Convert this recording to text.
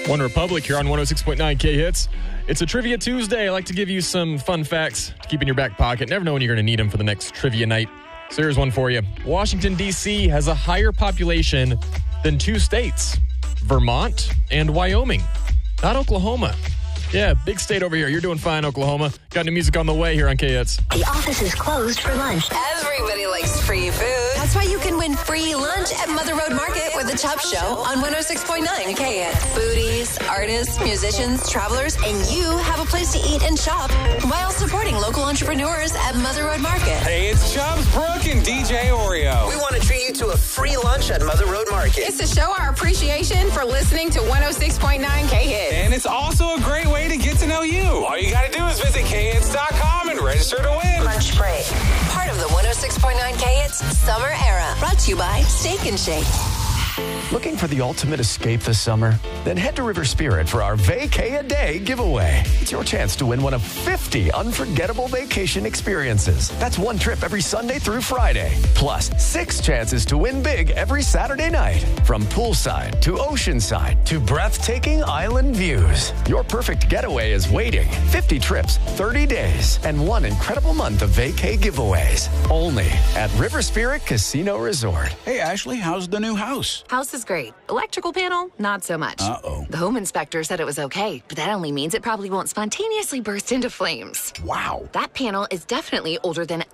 One Republic here on 106.9 K-Hits. It's a Trivia Tuesday. I like to give you some fun facts to keep in your back pocket. Never know when you're going to need them for the next trivia night. So here's one for you. Washington, D.C. has a higher population than two states, Vermont and Wyoming. Not Oklahoma. Yeah, big state over here. You're doing fine, Oklahoma. Got new music on the way here on K-Hits. The office is closed for lunch. Everybody likes free food. That's why you can win free lunch at Mother Road Market with the Chop Show on 106.9 K-Hits. Foodies, artists, musicians, travelers, and you have a place to eat and shop while supporting local entrepreneurs at Mother Road Market. Hey, it's Chubbs, Brooke, and DJ Oreo. We want to treat you to a free lunch at Mother Road Market. It's to show our appreciation for listening to 106.9 K-Hits. And it's also a great way to get to know you. All you got to do is visit khits.com and register to win. Lunch break. Part of the 106.9 K-Hits Summer Era. Brought to you by Steak and Shake. Looking for the ultimate escape this summer? Then head to River Spirit for our Vacay-A-Day giveaway. It's your chance to win one of 50 unforgettable vacation experiences. That's one trip every Sunday through Friday. Plus, 6 chances to win big every Saturday night. From poolside to oceanside to breathtaking island views. Your perfect getaway is waiting. 50 trips, 30 days, and one incredible month of vacay giveaways. Only at River Spirit Casino Resort. Hey, Ashley, how's the new house? House is great. Electrical panel, not so much. Uh-oh. The home inspector said it was okay, but that only means it probably won't spontaneously burst into flames. Wow. That panel is definitely older than